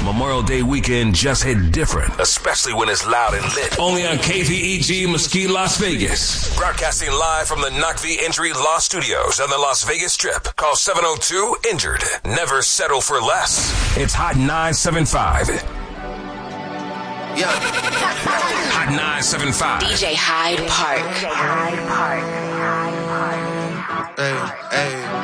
Memorial Day weekend just hit different, especially when it's loud and lit. Only on KVEG Mesquite, Las Vegas. Broadcasting live from the NOCV Injury Law Studios on the Las Vegas Strip. Call 702-INJURED. Never settle for less. It's Hot 975. Yeah. Hot 975. DJ Hyde Park. Hey, hey.